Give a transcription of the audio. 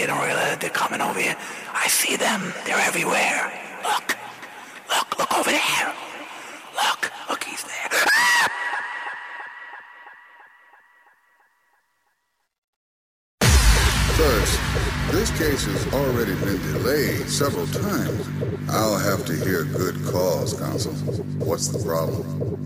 don't realize they're coming over here. I see them. They're everywhere. Look. Look over there. Look, he's there. First, this case has already been delayed several times. I'll have to hear good cause, counsel. What's the problem?